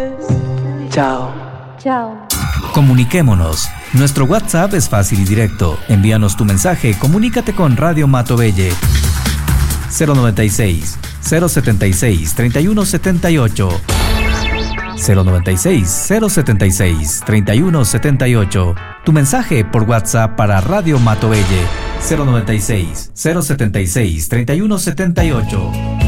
Chao. Chao. Comuniquémonos. Nuestro WhatsApp es fácil y directo. Envíanos tu mensaje, comunícate con Radio Matovelle. 096 076 3178 096 076 3178. Tu mensaje por WhatsApp para Radio Matovelle. 096 076 3178.